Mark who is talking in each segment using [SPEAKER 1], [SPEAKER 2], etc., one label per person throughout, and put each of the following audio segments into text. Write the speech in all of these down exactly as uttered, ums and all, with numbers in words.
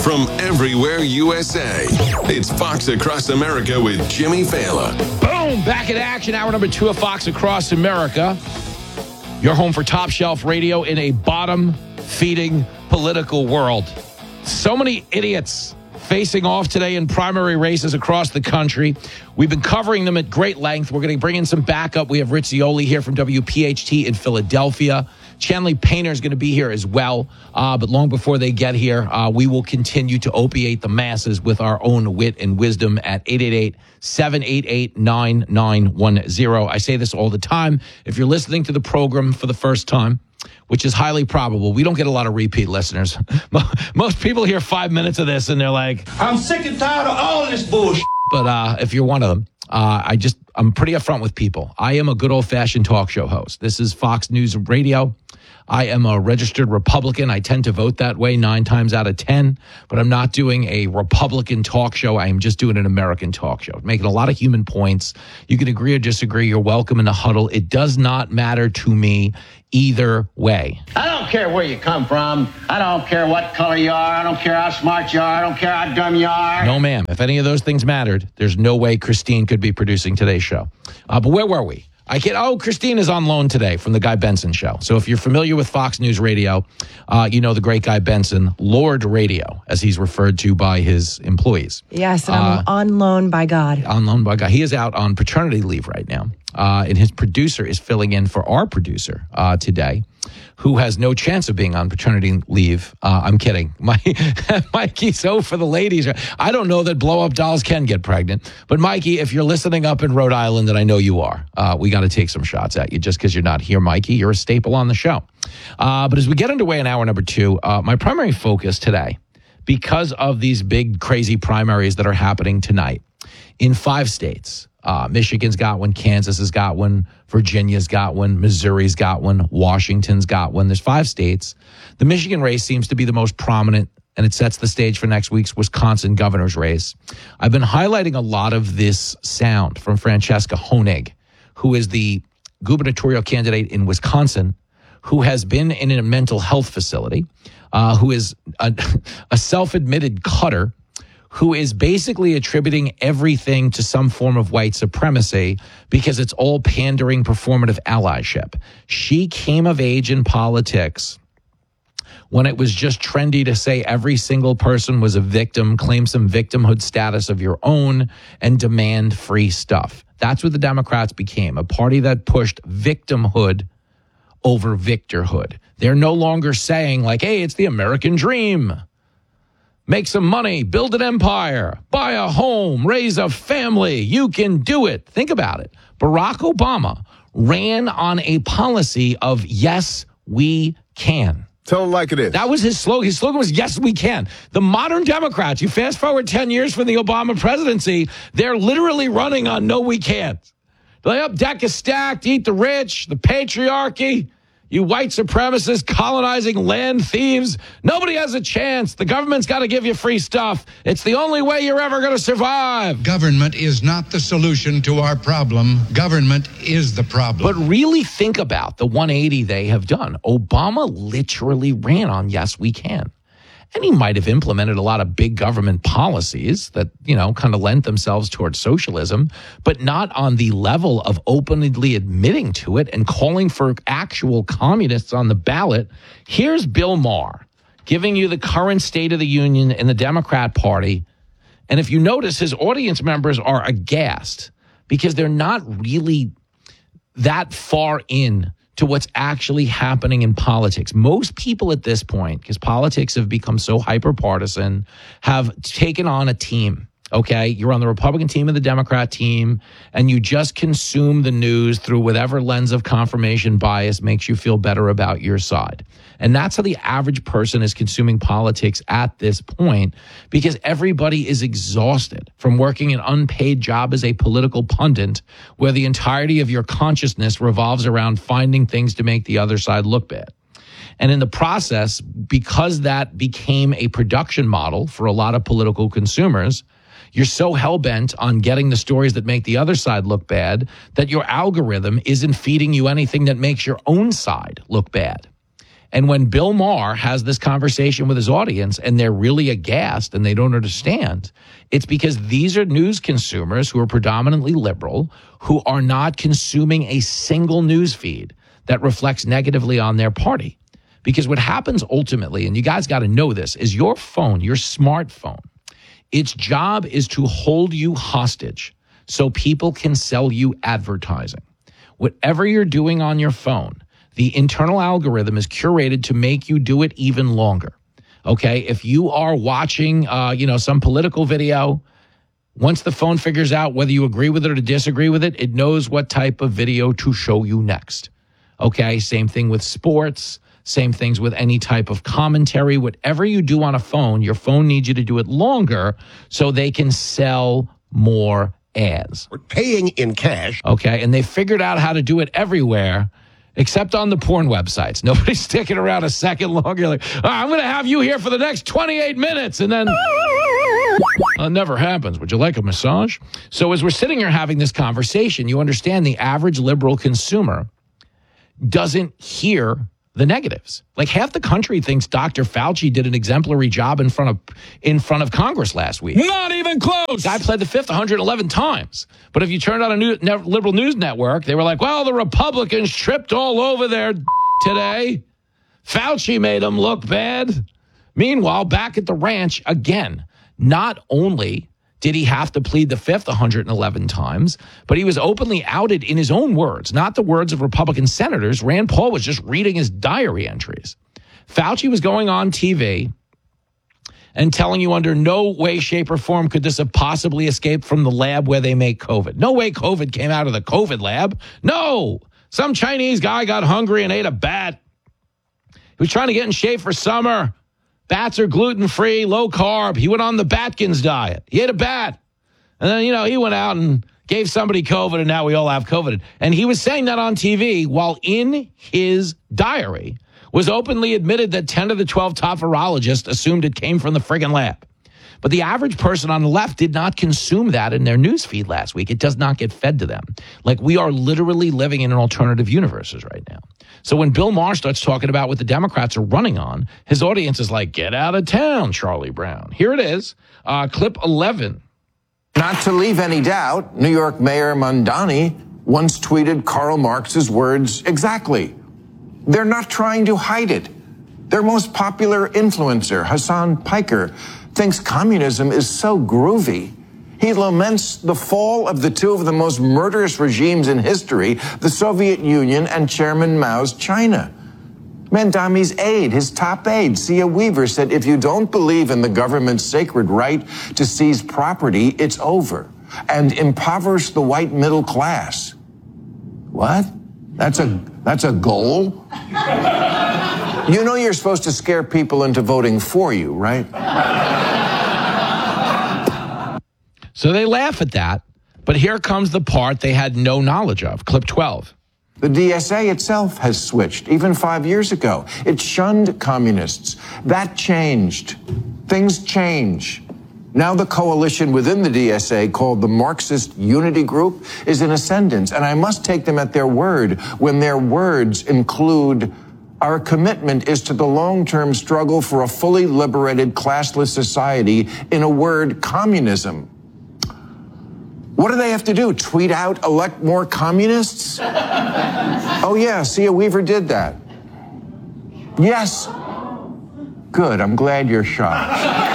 [SPEAKER 1] from everywhere U S A. It's Fox Across America with Jimmy Fallon.
[SPEAKER 2] Boom! Back in action. Hour number two of Fox Across America. Your home for top shelf radio in a bottom-feeding political world. So many idiots facing off today in primary races across the country. We've been covering them at great length. We're going to bring in some backup. We have Rich Zeoli here from W P H T in Philadelphia. Chanley Painter is going to be here as well. Uh, but long before they get here, uh, we will continue to opiate the masses with our own wit and wisdom at eight eight eight, seven eight eight, nine nine one zero. I say this all the time. If you're listening to the program for the first time, which is highly probable, we don't get a lot of repeat listeners. Most people hear five minutes of this and they're like,
[SPEAKER 3] I'm sick and tired of all this bullshit.
[SPEAKER 2] But uh, if you're one of them, uh, I just, I'm pretty upfront with people. I am a good old-fashioned talk show host. This is Fox News Radio. I am a registered Republican. I tend to vote that way nine times out of ten, but I'm not doing a Republican talk show. I am just doing an American talk show, making a lot of human points. You can agree or disagree. You're welcome in the huddle. It does not matter to me either way.
[SPEAKER 4] I don't care where you come from. I don't care what color you are. I don't care how smart you are. I don't care how dumb you are.
[SPEAKER 2] No, ma'am. If any of those things mattered, there's no way Christine could be producing today's show. Uh, but where were we? I can't. Oh, Christine is on loan today from the Guy Benson show. So if you're familiar with Fox News Radio, uh, you know the great Guy Benson, Lord Radio, as he's referred to by his employees.
[SPEAKER 5] Yes, and I'm uh, on loan by God.
[SPEAKER 2] On loan by God. He is out on paternity leave right now. Uh, and his producer is filling in for our producer uh, today, who has no chance of being on paternity leave. Uh, I'm kidding. My, Mikey, so for the ladies, I don't know that blow-up dolls can get pregnant. But, Mikey, if you're listening up in Rhode Island, and I know you are, uh, we got to take some shots at you just because you're not here, Mikey. You're a staple on the show. Uh, but as we get underway in hour number two, uh, my primary focus today, because of these big, crazy primaries that are happening tonight in five states, Uh, Michigan's got one, Kansas has got one, Virginia's got one, Missouri's got one, Washington's got one. There's five states. The Michigan race seems to be the most prominent, and it sets the stage for next week's Wisconsin governor's race. I've been highlighting a lot of this sound from Francesca Honig, who is the gubernatorial candidate in Wisconsin, who has been in a mental health facility, uh, who is a, a self-admitted cutter, who is basically attributing everything to some form of white supremacy because it's all pandering performative allyship. She came of age in politics when it was just trendy to say every single person was a victim, claim some victimhood status of your own, and demand free stuff. That's what the Democrats became, a party that pushed victimhood over victorhood. They're no longer saying like, hey, it's the American dream. Make some money, build an empire, buy a home, raise a family. You can do it. Think about it. Barack Obama ran on a policy of yes, we can.
[SPEAKER 6] Tell them like it is.
[SPEAKER 2] That was his slogan. His slogan was yes, we can. The modern Democrats, you fast forward ten years from the Obama presidency, they're literally running on no, we can't. Lay up, deck is stacked, eat the rich, the patriarchy. You white supremacists colonizing land thieves. Nobody has a chance. The government's got to give you free stuff. It's the only way you're ever going to survive.
[SPEAKER 7] Government is not the solution to our problem. Government is the problem.
[SPEAKER 2] But really think about the one eighty they have done. Obama literally ran on yes, we can. And he might have implemented a lot of big government policies that, you know, kind of lent themselves towards socialism, but not on the level of openly admitting to it and calling for actual communists on the ballot. Here's Bill Maher giving you the current state of the union in the Democrat Party. And if you notice, his audience members are aghast because they're not really that far in to what's actually happening in politics. Most people at this point, because politics have become so hyper-partisan, have taken on a team, okay? You're on the Republican team and the Democrat team, and you just consume the news through whatever lens of confirmation bias makes you feel better about your side. And that's how the average person is consuming politics at this point, because everybody is exhausted from working an unpaid job as a political pundit where the entirety of your consciousness revolves around finding things to make the other side look bad. And in the process, because that became a production model for a lot of political consumers, you're so hell-bent on getting the stories that make the other side look bad that your algorithm isn't feeding you anything that makes your own side look bad. And when Bill Maher has this conversation with his audience and they're really aghast and they don't understand, it's because these are news consumers who are predominantly liberal, who are not consuming a single news feed that reflects negatively on their party. Because what happens ultimately, and you guys got to know this, is your phone, your smartphone, its job is to hold you hostage so people can sell you advertising. Whatever you're doing on your phone, the internal algorithm is curated to make you do it even longer. Okay, if you are watching, uh, you know, some political video, once the phone figures out whether you agree with it or to disagree with it, it knows what type of video to show you next. Okay, same thing with sports, same things with any type of commentary. Whatever you do on a phone, your phone needs you to do it longer so they can sell more ads.
[SPEAKER 6] We're paying in cash.
[SPEAKER 2] Okay, and they figured out how to do it everywhere except on the porn websites. Nobody's sticking around a second longer. Like, oh, I'm going to have you here for the next twenty-eight minutes. And then it never happens. Would you like a massage? So as we're sitting here having this conversation, you understand the average liberal consumer doesn't hear the negatives. Like half the country thinks Doctor Fauci did an exemplary job in front of in front of Congress last week.
[SPEAKER 8] Not even close.
[SPEAKER 2] Guy pled the fifth one hundred eleven times. But if you turned on a new, ne- liberal news network, they were like, well, the Republicans tripped all over there today. Fauci made them look bad. Meanwhile, back at the ranch, again, not only did he have to plead the fifth one hundred eleven times, but he was openly outed in his own words, not the words of Republican senators. Rand Paul was just reading his diary entries. Fauci was going on T V and telling you under no way, shape, or form could this have possibly escaped from the lab where they make COVID. No way COVID came out of the COVID lab. No. Some Chinese guy got hungry and ate a bat. He was trying to get in shape for summer. Bats are gluten-free, low carb. He went on the Batkins diet. He ate a bat. And then, you know, he went out and gave somebody COVID, and now we all have COVID. And he was saying that on T V while in his diary was openly admitted that ten of the twelve top virologists assumed it came from the friggin' lab. But the average person on the left did not consume that in their news feed last week. It does not get fed to them. Like, we are literally living in an alternative universes right now. So when Bill Maher starts talking about what the Democrats are running on, his audience is like, get out of town, Charlie Brown. Here it is, uh, clip eleven.
[SPEAKER 9] Not to leave any doubt, New York Mayor Mamdani once tweeted Karl Marx's words exactly. They're not trying to hide it. Their most popular influencer, Hassan Piker, thinks communism is so groovy. He laments the fall of the two of the most murderous regimes in history, the Soviet Union and Chairman Mao's China. Mamdani's aide, his top aide, Sia Weaver, said, if you don't believe in the government's sacred right to seize property, it's over, and impoverish the white middle class. What? That's a, that's a goal? You know you're supposed to scare people into voting for you, right?
[SPEAKER 2] So they laugh at that, but here comes the part they had no knowledge of. Clip twelve.
[SPEAKER 9] The D S A itself has switched, even five years ago. It shunned communists. That changed. Things change. Now the coalition within the D S A, called the Marxist Unity Group, is in ascendance, and I must take them at their word when their words include, our commitment is to the long-term struggle for a fully liberated, classless society, in a word, communism. What do they have to do? Tweet out, elect more communists? Oh, yeah, Sia Weaver did that. Yes. Good, I'm glad you're shocked.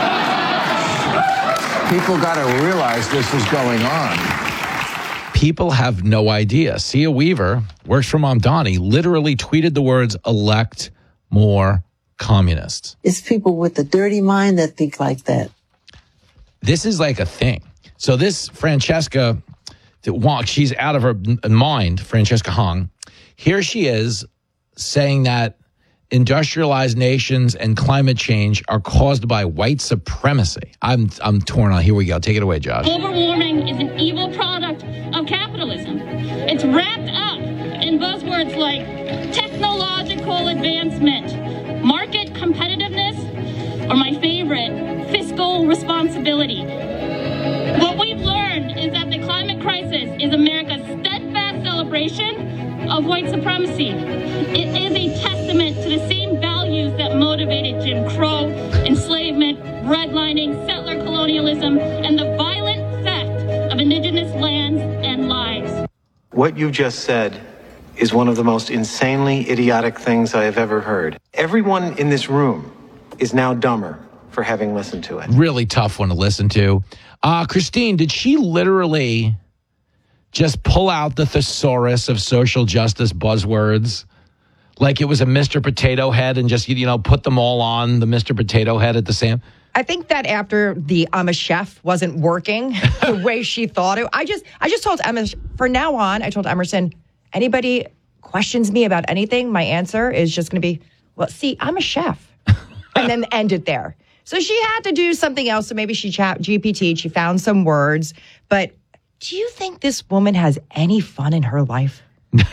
[SPEAKER 9] People got to realize this is going on.
[SPEAKER 2] People have no idea. Sia Weaver, works for Mamdani, literally tweeted the words, elect more communists.
[SPEAKER 10] It's people with a dirty mind that think like that.
[SPEAKER 2] This is like a thing. So this Francesca, she's out of her mind, Francesca Hong. Here she is saying that industrialized nations and climate change are caused by white supremacy. I'm I'm torn on. Here we go. Take it away, Josh.
[SPEAKER 11] Global warming is an evil product of capitalism. It's wrapped up in buzzwords like technological advancement, market competitiveness, or my favorite, fiscal responsibility. What we've learned is that the climate crisis is America's steadfast celebration of white supremacy. It is a testament to the same values that motivated Jim Crow, enslavement, redlining, settler colonialism, and the violent theft of indigenous lands and lives.
[SPEAKER 6] What you just said is one of the most insanely idiotic things I have ever heard. Everyone in this room is now dumber for having listened to it.
[SPEAKER 2] Really tough one to listen to. Uh, Christine, did she literally just pull out the thesaurus of social justice buzzwords like it was a Mister Potato Head and just, you know, put them all on the Mister Potato Head at the same?
[SPEAKER 5] I think that after the I'm a chef wasn't working the way she thought it, I just I just told Emma, for now on, I told Emerson, anybody questions me about anything, my answer is just going to be, well, see, I'm a chef. And then end it there. So she had to do something else. So maybe she chat G P T'd, she found some words. But do you think this woman has any fun in her life?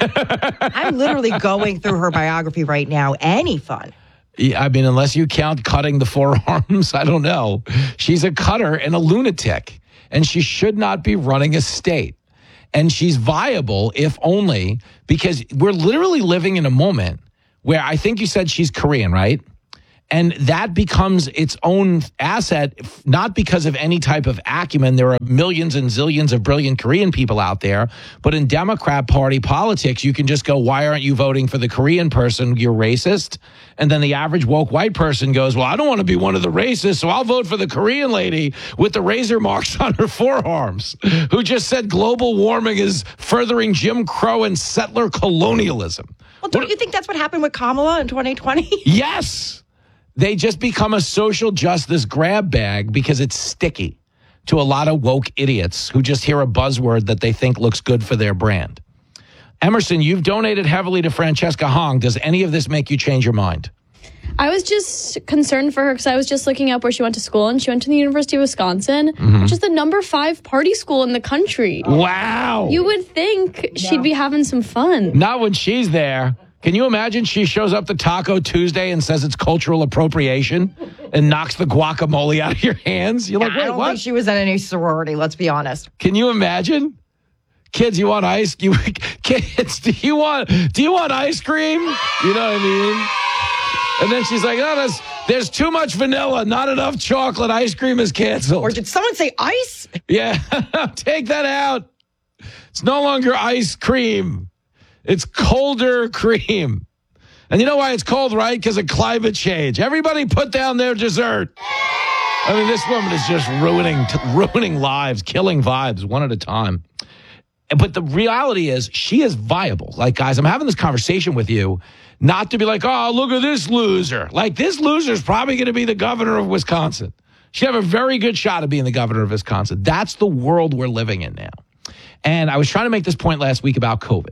[SPEAKER 5] I'm literally going through her biography right now. Any fun?
[SPEAKER 2] Yeah, I mean, unless you count cutting the forearms, I don't know. She's a cutter and a lunatic, and she should not be running a state. And she's viable, if only, because we're literally living in a moment where I think you said she's Korean, right? And that becomes its own asset, not because of any type of acumen. There are millions and zillions of brilliant Korean people out there. But in Democrat Party politics, you can just go, why aren't you voting for the Korean person? You're racist. And then the average woke white person goes, well, I don't want to be one of the racists, so I'll vote for the Korean lady with the razor marks on her forearms, who just said global warming is furthering Jim Crow and settler colonialism.
[SPEAKER 5] Well, don't what, you think that's what happened with Kamala in twenty twenty?
[SPEAKER 2] Yes. They just become a social justice grab bag because it's sticky to a lot of woke idiots who just hear a buzzword that they think looks good for their brand. Emerson, you've donated heavily to Francesca Hong. Does any of this make you change your mind?
[SPEAKER 8] I was just concerned for her because I was just looking up where she went to school, and she went to the University of Wisconsin, mm-hmm. which is the number five party school in the country.
[SPEAKER 2] Wow.
[SPEAKER 8] You would think yeah. she'd be having some fun.
[SPEAKER 2] Not when she's there. Can you imagine she shows up to Taco Tuesday and says it's cultural appropriation and knocks the guacamole out of your hands? You're like, wait,
[SPEAKER 5] I don't
[SPEAKER 2] what?
[SPEAKER 5] think she was in any sorority, let's be honest.
[SPEAKER 2] Can you imagine? Kids, you want ice? You kids, do you want do you want ice cream? You know what I mean? And then she's like, oh, there's, there's too much vanilla, not enough chocolate. Ice cream is canceled.
[SPEAKER 5] Or did someone say ice?
[SPEAKER 2] Yeah, take that out. It's no longer ice cream. It's colder cream. And you know why it's cold, right? Because of climate change. Everybody put down their dessert. I mean, this woman is just ruining ruining lives, killing vibes one at a time. But the reality is she is viable. Like, guys, I'm having this conversation with you not to be like, oh, look at this loser. Like, this loser is probably going to be the governor of Wisconsin. She'd have a very good shot of being the governor of Wisconsin. That's the world we're living in now. And I was trying to make this point last week about COVID.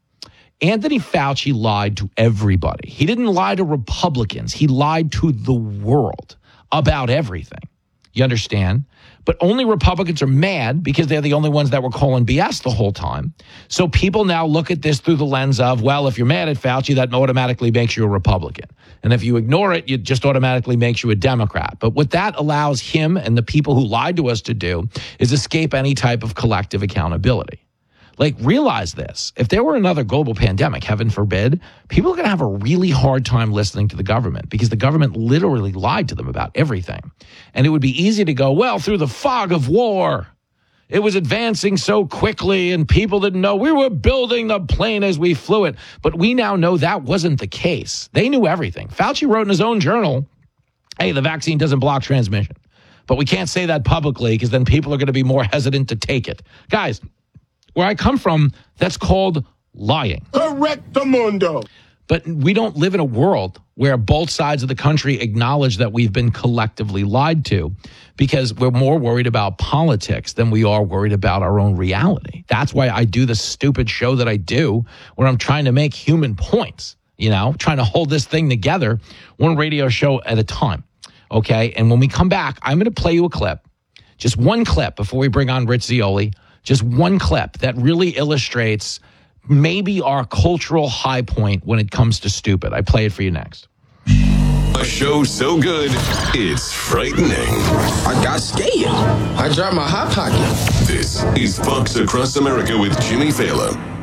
[SPEAKER 2] Anthony Fauci lied to everybody. He didn't lie to Republicans. He lied to the world about everything. You understand? But only Republicans are mad because they're the only ones that were calling B S the whole time. So people now look at this through the lens of, well, if you're mad at Fauci, that automatically makes you a Republican. And if you ignore it, it just automatically makes you a Democrat. But what that allows him and the people who lied to us to do is escape any type of collective accountability. Like, realize this. If there were another global pandemic, heaven forbid, people are going to have a really hard time listening to the government because the government literally lied to them about everything. And it would be easy to go, well, through the fog of war, it was advancing so quickly and people didn't know. We were building the plane as we flew it. But we now know that wasn't the case. They knew everything. Fauci wrote in his own journal, hey, the vaccine doesn't block transmission. But we can't say that publicly because then people are going to be more hesitant to take it. Guys, where I come from, that's called lying.
[SPEAKER 3] Correctamundo.
[SPEAKER 2] But we don't live in a world where both sides of the country acknowledge that we've been collectively lied to because we're more worried about politics than we are worried about our own reality. That's why I do the stupid show that I do where I'm trying to make human points, you know, trying to hold this thing together one radio show at a time. Okay. And when we come back, I'm going to play you a clip, just one clip before we bring on Rich Zeoli. Just one clip that really illustrates maybe our cultural high point when it comes to stupid. I play it for you next.
[SPEAKER 1] A show so good, it's frightening.
[SPEAKER 3] I got scared. I dropped my hot pocket.
[SPEAKER 1] This is Fox Across America with Jimmy Fallon.